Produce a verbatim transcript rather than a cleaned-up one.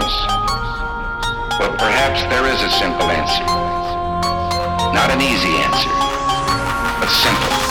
problems? Well, perhaps there is a simple answer. Not an easy answer, but simple.